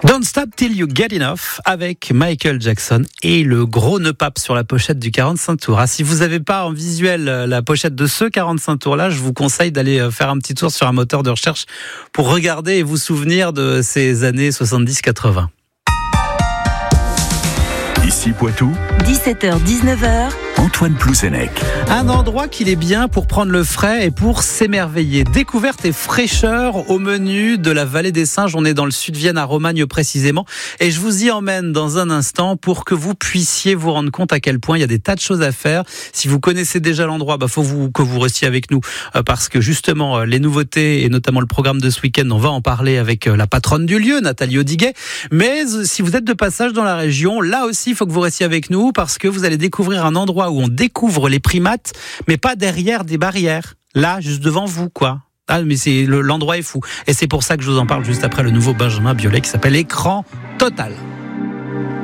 Don't Stop Till You Get Enough avec Michael Jackson et le gros nœud pape sur la pochette du 45 tours. Ah, si vous n'avez pas en visuel la pochette de ce 45 tours-là, je vous conseille d'aller faire un petit tour sur un moteur de recherche pour regarder et vous souvenir de ces années 70-80. Ici Poitou, 17h-19h, Antoine Plouzenec. Un endroit qu'il est bien pour prendre le frais et pour s'émerveiller. Découverte et fraîcheur au menu de la Vallée des Singes. On est dans le sud de Vienne, à Romagne précisément. Et je vous y emmène dans un instant pour que vous puissiez vous rendre compte à quel point il y a des tas de choses à faire. Si vous connaissez déjà l'endroit, faut que vous restiez avec nous parce que justement, les nouveautés et notamment le programme de ce week-end, on va en parler avec la patronne du lieu, Nathalie Audiguet. Mais si vous êtes de passage dans la région, là aussi, il faut que vous restiez avec nous parce que vous allez découvrir un endroit où on découvre les primates, mais pas derrière des barrières. Là, juste devant vous, quoi. Ah, mais l'endroit est fou. Et c'est pour ça que je vous en parle juste après le nouveau Benjamin Biolay qui s'appelle Écran Total.